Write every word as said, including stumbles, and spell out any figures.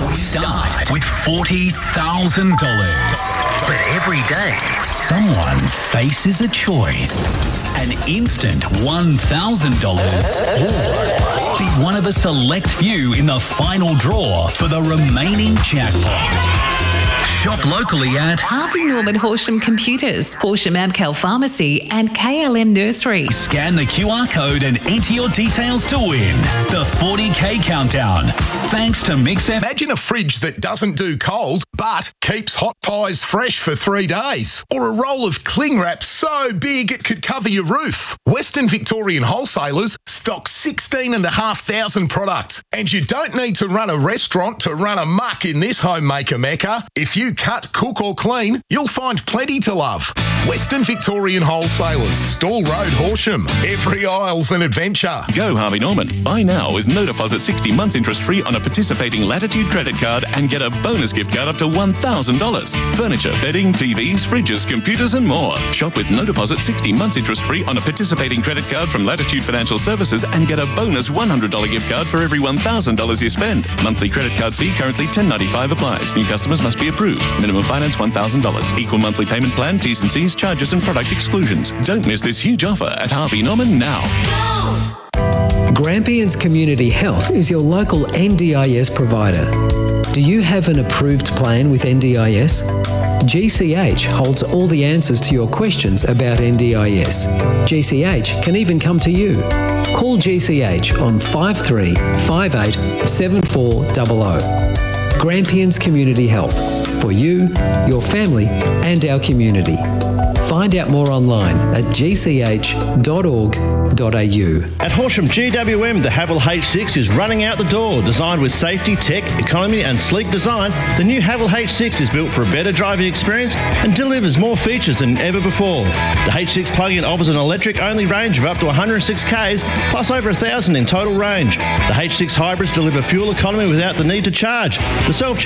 start with forty thousand dollars. But every day, Someone faces a choice. An instant one thousand dollars or be one of a select few in the final draw for the remaining jackpot. Shop locally at Harvey Norman Horsham Computers, Horsham Amcal Pharmacy and K L M Nursery. Scan the Q R code and enter your details to win the forty K countdown. Thanks to Mix F M. Imagine a fridge that doesn't do cold but keeps hot pies fresh for three days. Or a roll of cling wrap so big it could cover your roof. Western Victorian Wholesalers stock sixteen and a half thousand products. And you don't need to run a restaurant to run amok in this homemaker mecca. If you cut, cook or clean, you'll find plenty to love. Western Victorian Wholesalers, Stall Road, Horsham. Every aisle's an adventure. Go Harvey Norman. Buy now with no deposit, sixty months interest free on a participating Latitude credit card and get a bonus gift card up to one thousand dollars. Furniture, bedding, T Vs, fridges, computers and more. Shop with no deposit, sixty months interest free on a participating credit card from Latitude Financial Services and get a bonus one hundred dollars gift card for every one thousand dollars you spend. Monthly credit card fee currently ten dollars and ninety-five cents applies. New customers must be approved. Minimum finance one thousand dollars. Equal monthly payment plan, T's and C's, charges and product exclusions. Don't miss this huge offer at Harvey Norman now. Grampians Community Health is your local N D I S provider. Do you have an approved plan with N D I S? G C H holds all the answers to your questions about N D I S. G C H can even come to you. Call G C H on five three five eight seven four zero zero. Grampians Community Health. For you, your family and our community. Find out more online at g c h dot org dot a u. At Horsham G W M, the Haval H six is running out the door. Designed with safety, tech, economy and sleek design, the new Haval H six is built for a better driving experience and delivers more features than ever before. The H six plug-in offers an electric-only range of up to one hundred six kays, plus over one thousand in total range. The H six hybrids deliver fuel economy without the need to charge. The self